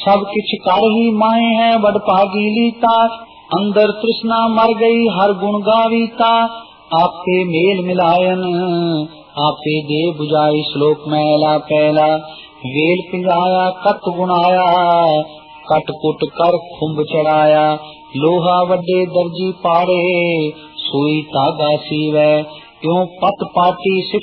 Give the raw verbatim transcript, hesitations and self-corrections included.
सब किछ कर ही माए है वडभागी लीता, अंदर तृष्णा मर गई हर गुण गावीता। आपे मेल मिलायन आपे दे बुझाई, श्लोक मैला पहला। वेल पिंगाया कत गुणाया, कट कुट कर खुम्ब चढ़ाया। लोहा वड्डे दर्जी पाड़े, सुई धागा सीवै। क्यों पत पाटी सिख